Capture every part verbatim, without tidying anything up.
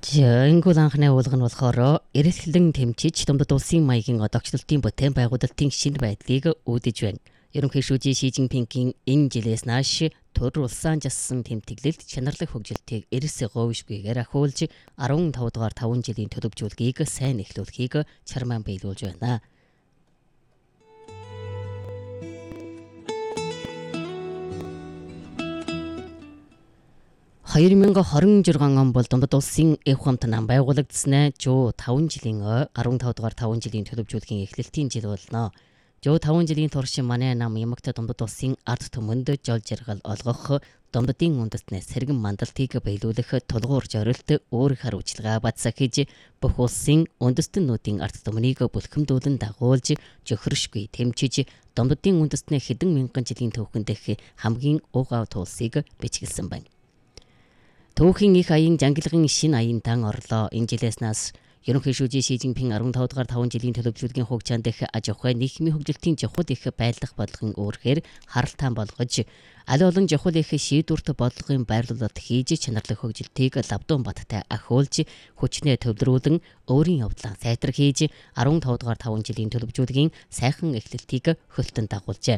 За ингүүл анхны уулга нь болохоор эрэлхлэн тэмчиж Домдод улсын маягийн одоогчлолтын бүтээн байгуулалтын шинэ байдлыг үүдэж байна. Ерөнхий шүүжийн Ши Жинпингийн энэ жилээс нааш төр улсаан жассан тэмдэглэлд чанарлаг хөгжилтийг эрс говьшгүйгээр ахиулж арван тавд дугаар таван жилийн төлөвжүүлгийг сайн эхлүүлэхийг чармаан биелүүлж байна. хоёр мянга хорин журган он бол Домдод улсын эв хамт нам байгуулагдсанаа жоо таван жилийн арван тавд дугаар таван жилийн төлөвжүүлгийн эхлэлтийн жил болно. жоо таван жилийн турш манай нам ямагт Домдод улсын ард түмэнд жол жаргал олгох, Домдодын үндэстнээс сэргэн мандалтыг биелүүлэх тулгуур зорилт өөр хариуцлага бацсахиж бүх улсын үндэстнүүдийн ард түмнийг бүлхэмдүүлэн дагуулж жохиршгүй тэмчиж Домдодын үндэстнээ хэдэн мянган жилийн түүхэндх хамгийн уг ав тулсыг бичгэлсэн байна. Түүхийн их аян жангилгын шинэ аянтан орлоо. Энэ жилээс нас ерөнхий шүүжийн Ши Жинпин арван тавд дугаар таван жилийн төлөвлөлтийн хугацаанд дэх аж ахуй нийгмийн хөгжилтийн чухал их байлдах бодлогын өөрөөр харалтаан болгож аль олон чухал их шийдвэрт бодлогын байрлуулалт хийж чанарлаг хөгжилтийг лавдуун баттай ахиулж хүчнээ төвлөрүүлэн өөрийн явдлаа сайтар хийж арван тавд дугаар таван жилийн төлөвлөлтийн сайхан эхлэлтийг хөлтөнд дагуулжээ.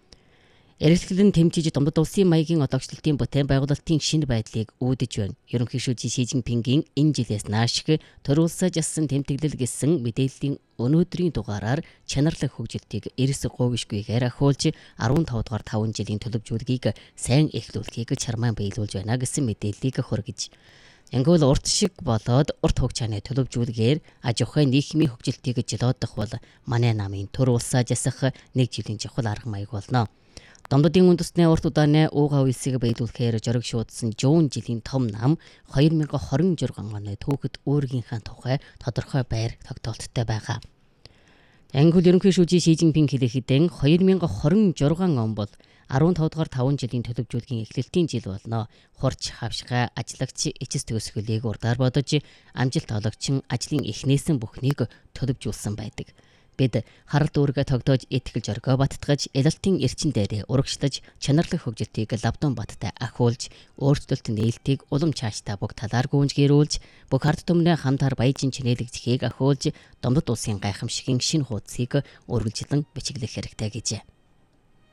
Эрэлхлэн тэмчиж Домдод улсын маягийн одоогчлолтын бүтээн байгуулалтын шинэ байдлыг үүдэж байна. Ерөнхий шүүжийн Ши Жинпингийн энэ жилээс наашиг төр улсаа жассан тэмдэглэл гэсэн мэдээллийн өнөөдрийн дугаараар чанарлаг хөгжилтийг эрс говьшгүйгээр ахиулж арван тавд дугаар таван жилийн төлөвжүүлгийг сайн эхлүүлэхийг чармаан биелүүлж байна гэсэн мэдээллийг хүргэж. Янгуул урт шиг болоод урт хугацааны төлөвжүүлгээр аж ахуй нийгмийн хөгжилтийг жолоодох бол манай намын төр улсаа жасах нэг жилийн чухал арга маяг болно. Домдодын үндэстний урт удааны уугав элсийг биелүүлэхээр зориг шуудсан жуун жилийн том нам хоёр мянга хорин журган оны түүхэд өөрийнхөө тухай тодорхой байр тогтоолттой байгаа. Англи ерөнхий шүүжийн Ши Жинпин хэлэхдээ хоёр мянга хорин журган он бол арван тавд дугаар таван жилийн төлөвжүүлгийн эхлэлтийн жил болно. Хурч хавшгаа ажлагч эцэс төгсгөлийг урдаар бодож амжилт олгочин ажлын эхнээсэн бүхнийг төлөвжүүлсэн байдаг. Бид харалт үүргээ тогтоож итгэл зоргоо баттгаж ялалтын эрчин дээрээ урагшлаж чанарлаг хөгжилтийг лавдуун баттай ахиулж өөрчлөлт нээлтийг улам цаашдаа бүх талаар гүнжгэрүүлж бүх ард түмнээ хамтаар баяжин чинээлэгдэхийг ахиулж Домдод улсын гайхамшигын шинэ хуудсыг үргэлжлэн бичиглэх хэрэгтэй гэжээ.